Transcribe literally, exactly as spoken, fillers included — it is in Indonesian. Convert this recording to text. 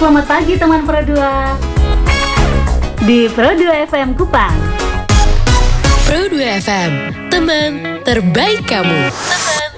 Selamat pagi teman Pro dua di Pro dua F M Kupang. Pro dua F M, teman terbaik kamu. Teman